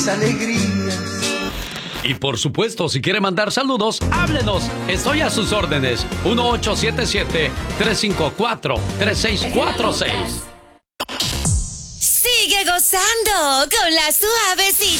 alegrías. Y por supuesto, si quiere mandar saludos, háblenos. Estoy a sus órdenes. 1877-354-3646. Sigue gozando con la suavecita.